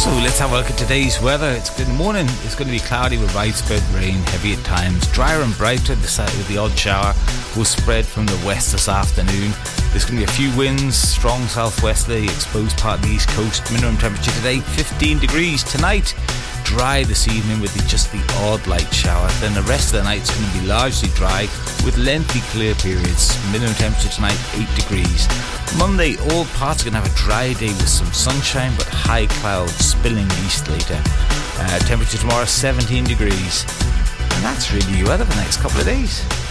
So let's have a look at today's weather. It's good morning. It's going to be cloudy with widespread rain, heavy at times. Drier and brighter with the odd shower will spread from the west this afternoon. There's going to be a few winds, strong southwesterly, exposed part of the east coast. Minimum temperature today 15 degrees. Tonight, dry this evening with just the odd light shower. Then the rest of the night's going to be largely dry with lengthy clear periods. Minimum temperature tonight 8 degrees. Monday, all parts are going to have a dry day with some sunshine but high clouds spilling east later. Temperature tomorrow 17 degrees. And that's really your weather for the next couple of days.